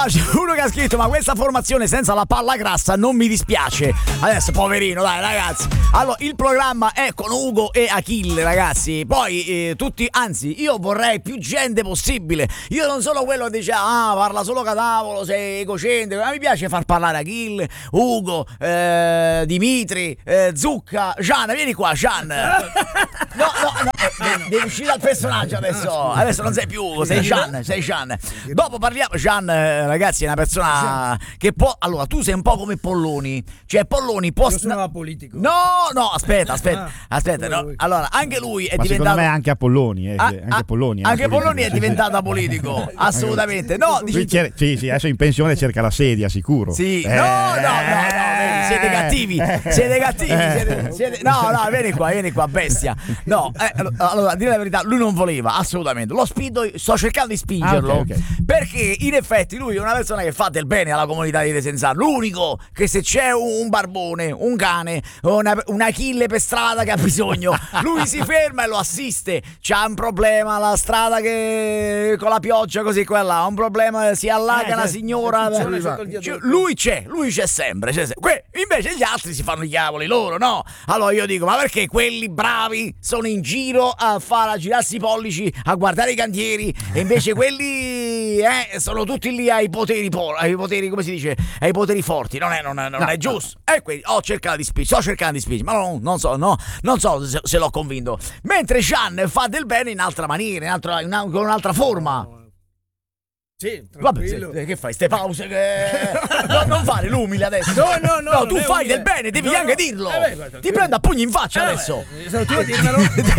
c'è uno che ha scritto: ma questa formazione senza la palla grassa non mi dispiace. Adesso poverino, dai ragazzi. Allora, il programma è con Ugo e Achille, ragazzi. Poi tutti, anzi, io vorrei più gente possibile. Io non sono quello che dice parla solo catavolo, sei egocentrico. Ma mi piace far parlare Achille, Ugo, Dimitri, Zucca, Gian, vieni qua, Gian. No, devi uscire dal personaggio adesso. Adesso non sei più Ugo, sei Gian. Dopo parliamo. Gian, ragazzi, è una persona che può. Allora, tu sei un po' come Polloni. Cioè, Polloni può. Io sono politico. No, aspetta. No. Allora, anche lui è diventato. Secondo me anche Polloni. Anche Polloni è diventato politico. Assolutamente. No, sì, adesso in pensione cerca la sedia, sicuro. Sì. No, siete cattivi. No, vieni qua, bestia. No, allora, a dire la verità, lui non voleva assolutamente. Lo spingo, sto cercando di spingerlo. Okay. Perché in effetti lui è una persona che fa del bene alla comunità di Desenzano. L'unico che se c'è un barbone, un cane, un Achille per strada che ha bisogno, lui si ferma e lo assiste. C'ha un problema la strada che con la pioggia così quella, ha un problema, si allaga una signora. Lui c'è sempre. Invece gli altri si fanno i diavoli loro, no? Allora io dico, ma perché quelli bravi sono in giro a girarsi i pollici, a guardare i cantieri, e invece quelli sono tutti lì ai poteri, come si dice, ai poteri forti. Non è giusto. E quindi sto cercando di spingere, ma non so se l'ho convinto. Mentre Gian fa del bene in altra maniera, con un'altra forma. Sì, vabbè, che fai? Ste pause che. Non fare l'umile adesso. No, tu fai del bene, devi anche dirlo. Ti prendo a pugni in faccia adesso. Sei stato tu a dirmelo.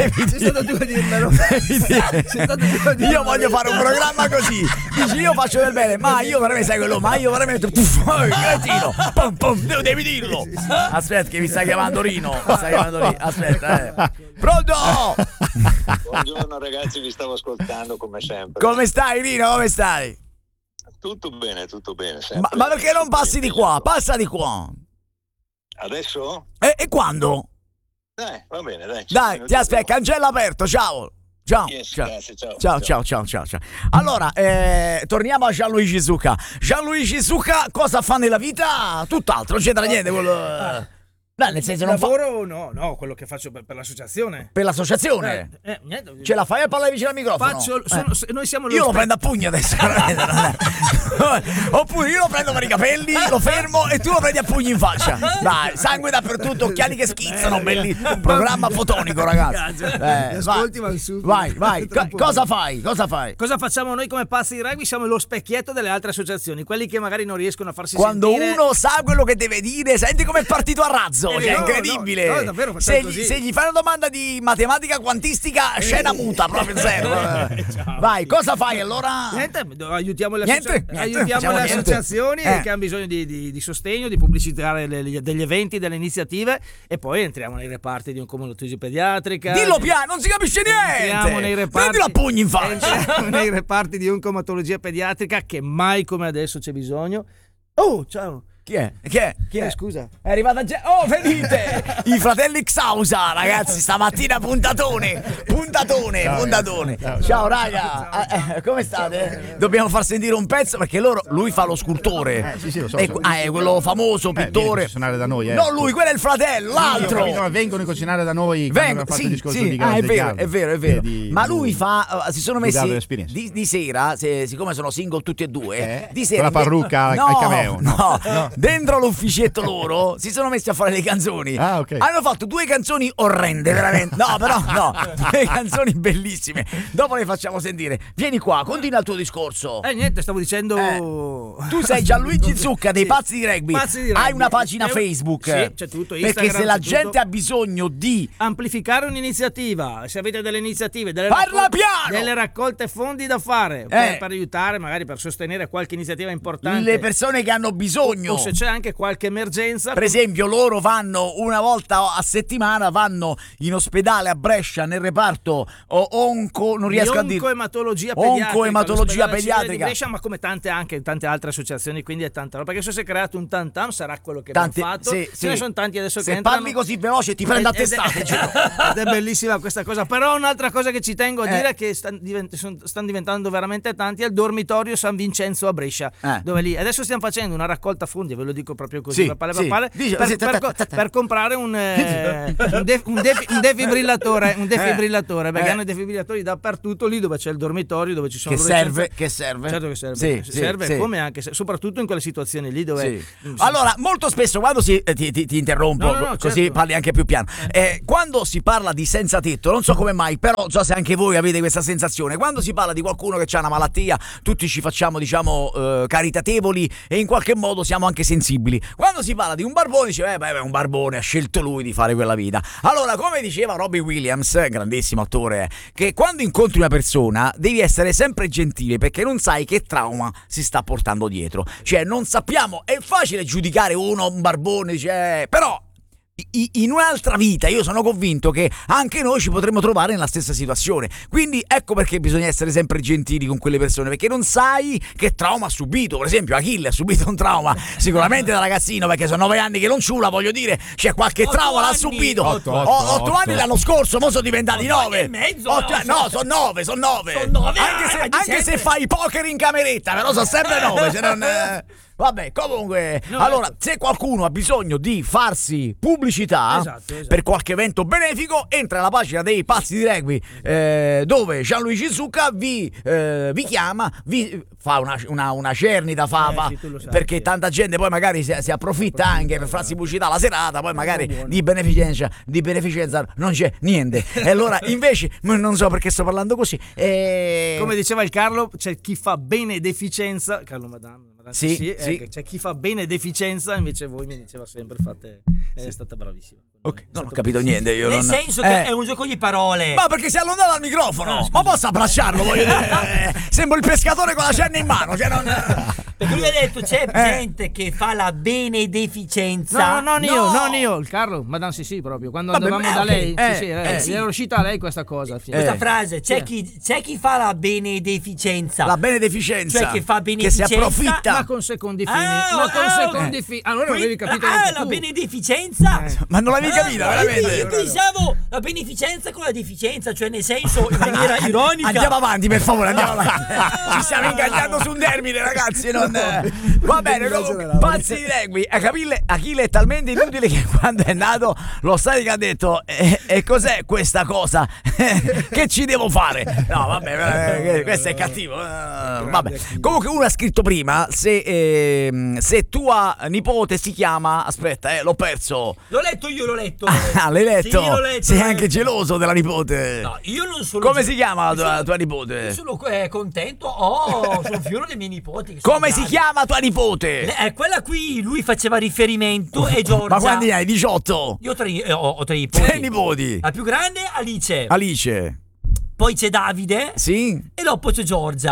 Io voglio fare un programma così. Dici, io faccio del bene, ma io veramente sai quello, ma io veramente. Cretino. Pum, devi dirlo. Aspetta, che mi sta chiamando Rino. Aspetta, Pronto? Buongiorno ragazzi, vi stavo ascoltando come sempre. Come stai, Rino? Come stai? Tutto bene. Ma perché non passi di qua? Passa di qua. Adesso? E quando? Va bene, dai. Dai, ti aspetta, cancello aperto, ciao. Yes, grazie, Ciao. Allora, torniamo a Gianluigi Zucca. Gianluigi Zucca cosa fa nella vita? Tutt'altro, non c'entra niente quello. No, nel senso non lavoro, no, quello che faccio per l'associazione. Per l'associazione? Niente. Ce la fai a parlare vicino al microfono? Noi siamo io lo prendo a pugni adesso. Oppure io lo prendo per i capelli, lo fermo e tu lo prendi a pugni in faccia. Dai, sangue dappertutto, occhiali che schizzano, bellissimo. Programma fotonico, ragazzi. Ascolti, vai. Cosa fai? Cosa facciamo noi come pazzi di rugby? Siamo lo specchietto delle altre associazioni, quelli che magari non riescono a farsi quando sentire. Quando uno sa quello che deve dire, senti come è partito a razzo. Cioè, incredibile. No, davvero, se gli fai una domanda di matematica quantistica, scena muta proprio zero. Vai, cosa fai allora? Niente, aiutiamo le associazioni che hanno bisogno di sostegno, di pubblicitare degli eventi, delle iniziative, e poi entriamo nei reparti di oncomatologia pediatrica. Dillo piano, non si capisce niente. Entriamo nei reparti. Prendilo a pugni in faccia. Entriamo nei reparti di oncomatologia pediatrica, che mai come adesso c'è bisogno. Oh, ciao. Chi è? Scusa. È arrivata già. Oh, venite! I fratelli Xausa, ragazzi, stamattina puntatone. Ciao raga. Come state? Dobbiamo far sentire un pezzo perché lui fa lo scultore. Sì, lo so. È quello famoso pittore. Cucinare da noi, No, lui, quello è il fratello, l'altro. Vengono a cucinare da noi. Sì. È vero. Ma lui si sono messi di sera, siccome sono single tutti e due, di sera con la parrucca al cameo. No. Dentro l'ufficetto loro si sono messi a fare le canzoni. Okay. Hanno fatto 2 canzoni orrende, veramente. No, 2 canzoni bellissime. Dopo le facciamo sentire. Vieni qua, continua il tuo discorso. Niente, stavo dicendo. Tu sei Gianluigi Zucca dei Pazzi di Rugby. Hai una pagina Facebook. Sì, c'è tutto. Instagram, perché se la gente ha bisogno di amplificare un'iniziativa, se avete delle iniziative, delle raccolte fondi da fare per aiutare, magari per sostenere qualche iniziativa importante, le persone che hanno bisogno, se c'è anche qualche emergenza. Per esempio, loro vanno una volta a settimana, vanno in ospedale a Brescia nel reparto non riesco a dire oncoematologia pediatrica di Brescia, ma come tante altre associazioni, quindi è tanta roba, perché se si è creato un tantam sarà quello che abbiamo fatto. Ce ne sono tanti adesso che entrano. Parli così veloce ti prendo a testate. Ed è bellissima questa cosa. Però un'altra cosa che ci tengo a dire è che stanno diventando veramente tanti, è il dormitorio San Vincenzo a Brescia, dove lì adesso stiamo facendo una raccolta fondi, ve lo dico proprio così, per comprare un defibrillatore, perché hanno i defibrillatori dappertutto, lì dove c'è il dormitorio, dove ci sono che serve. Certo che serve. Serve come anche soprattutto in quelle situazioni lì dove allora molto spesso quando ti interrompo così certo. Parli anche più piano. Quando si parla di senza tetto, non so come mai, però non so se anche voi avete questa sensazione, quando si parla di qualcuno che ha una malattia, tutti ci facciamo caritatevoli e in qualche modo siamo anche sensibili. Quando si parla di un barbone dice un barbone, ha scelto lui di fare quella vita. Allora, come diceva Robbie Williams, grandissimo attore, che quando incontri una persona devi essere sempre gentile, perché non sai che trauma si sta portando dietro. Cioè non sappiamo, è facile giudicare un barbone, però in un'altra vita io sono convinto che anche noi ci potremmo trovare nella stessa situazione, quindi ecco perché bisogna essere sempre gentili con quelle persone, perché non sai che trauma ha subito. Per esempio Achille ha subito un trauma sicuramente da ragazzino, perché sono 9 anni che non ciula, voglio dire, c'è qualche trauma l'ha subito. 8 anni l'anno scorso, mo sono diventati 9 sono 9 anche se fai poker in cameretta, però sono sempre 9 se non vabbè, comunque, allora, se qualcuno ha bisogno di farsi pubblicità esatto. per qualche evento benefico, entra alla pagina dei Pazzi di Rugby, dove Gianluigi Zucca vi chiama, vi fa una cernita, perché tanta gente poi magari si approfitta anche per farsi pubblicità la serata, poi magari di beneficenza non c'è niente. E allora, invece, non so perché sto parlando così. Come diceva il Carlo, c'è chi fa benedeficenza, Carlo Madame. Sì. C'è chi fa bene deficienza, invece voi mi diceva sempre è stata bravissima. Okay. Non ho capito niente io. Nel senso che è un gioco di parole. Ma perché si allontana dal microfono? Ma posso abbracciarlo, voglio dire. Sembro il pescatore con la cenna in mano. Perché lui ha detto c'è gente che fa la benedeficenza. Non io, il Carlo, Madame sì, proprio. Quando andavamo da lei, era uscita a lei questa cosa. Questa frase, c'è chi fa la benedeficenza. La beneficenza. Cioè che fa beneficenza. Che si approfitta. Ma con secondi fini. Allora non avevi capito. La beneficenza. Ma non l'avevi capito, veramente. Io pensavo la beneficenza con la deficienza, cioè nel senso in maniera ironica. Andiamo avanti, per favore, Ci stiamo ingaggiando su un termine, ragazzi. Va bene, Pazzi di Rugby. Achille è talmente inutile che quando è nato lo stadio ha detto e cos'è questa cosa? Che ci devo fare? No, vabbè, questo è cattivo. Vabbè. Comunque uno ha scritto prima se tua nipote si chiama, aspetta, l'ho perso. L'ho letto io. L'hai letto? Sì, l'ho letto. Sei anche geloso della nipote. No, io non sono. Come si chiama la tua nipote? Sono contento. Sono fiero dei miei nipoti. Come si chiama tua nipote? Quella qui lui faceva riferimento è Giorgia. Ma quanti hai? 18? Io ho 3 nipoti. 3 nipoti. La più grande Alice. Poi c'è Davide. Sì. E dopo c'è Giorgia.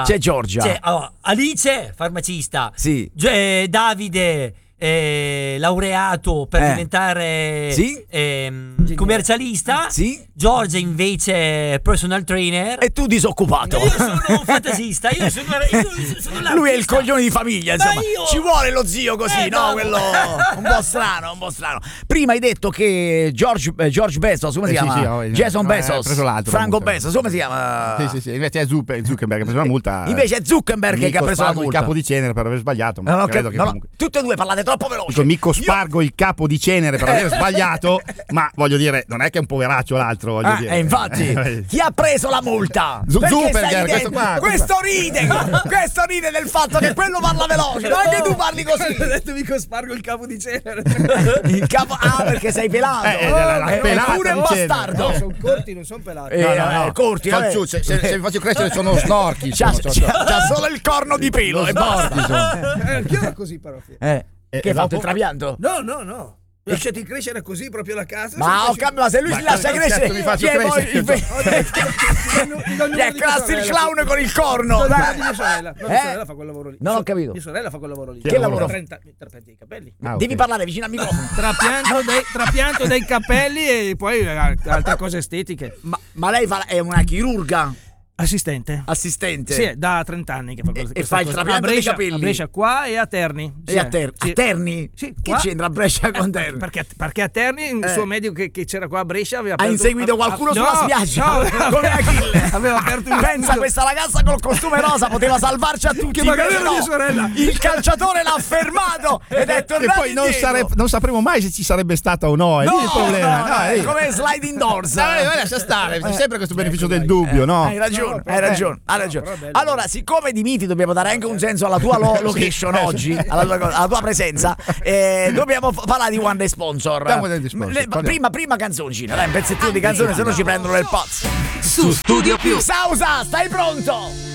Alice, farmacista. Sì. Davide, laureato per diventare commercialista. Sì. Giorgia invece personal trainer. E tu disoccupato. Io sono un fantasista. Io sono lui è il coglione di famiglia, insomma. Ci vuole lo zio così, no? Quello un po' strano. Prima hai detto che George Bezos, come si chiama? Jason Bezos, preso l'altro, Franco Bezos, come si chiama? Sì, invece è Zuckerberg che ha preso la multa. Invece è Zuckerberg che ha preso la multa. Il capo di cenere per aver sbagliato. Ma credo che comunque... Tutte e due parlate troppo veloce. Mico Spargo il capo di cenere per aver sbagliato, ma voglio dire, non è che è un poveraccio l'altro. Infatti, chi ha preso la multa? Zuckerberg, questo ride del fatto che quello parla veloce, ma anche tu parli così. Ho detto mico Spargo il capo di cenere. Il capo, perché sei pelato. Pure un bastardo. No, sono corti, non sono pelati. Corti. Se mi faccio crescere sono snorchi. C'ha solo il corno di pelo e basta. Anch'io ero così però. Che hai fatto il trapianto? No. Lasciati crescere così proprio la casa. Ma ho capito, ma se lui si lascia crescere, mi faccio chi è poi crescere? Gli è classe il clown con il corno. Di mia sorella. No, mia sorella fa quel lavoro lì. Non ho capito. Mia sorella fa quel lavoro lì. Che lavoro? 30 i capelli. Devi parlare vicino al microfono. Trapianto dei capelli e poi altre cose estetiche. Ma lei è una chirurga? Assistente. Assistente? Sì, da 30 anni che fa questa E fa il cosa. trapianto dei capelli? A Brescia qua e a Terni. E a Terni? Sì, Che qua. c'entra Brescia con Terni? Perché a Terni il suo medico che c'era qua a Brescia aveva Ha inseguito qualcuno sulla spiaggia come Achille. Aveva aperto un Pensa, questa ragazza col costume rosa poteva salvarci a tutti. Che magari era no. mia sorella. Il calciatore l'ha fermato ed è E tornato poi indietro. non sapremo mai se ci sarebbe stata o no. È lì il problema. no, è lì. come sliding doors. Lascia stare, c'è sempre questo beneficio del dubbio, no? Hai ragione, No, hai ragione. però è bello. Allora, siccome di miti dobbiamo dare anche un senso alla tua location oggi, alla tua presenza, dobbiamo parlare di One Day Sponsor. Andiamo degli sponsor, Prima canzoncina, dai, un pezzettino di canzone, se no ci prendono nel pazzo. Su Studio Più. Sausa, stai pronto?